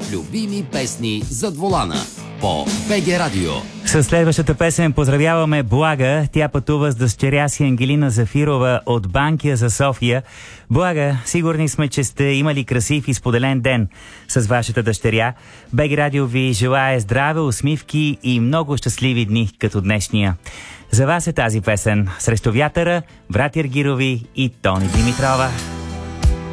любими песни зад волана по БГ Радио. С следващата песен поздравяваме Блага. Тя пътува с дъщеря си Ангелина Зафирова от Банкя за София. Блага, сигурни сме, че сте имали красив и споделен ден с вашата дъщеря. БГ Радио ви желае здраве, усмивки и много щастливи дни като днешния. За вас е тази песен. Срещу вятъра, Вратя Аргирови и Тони Димитрова.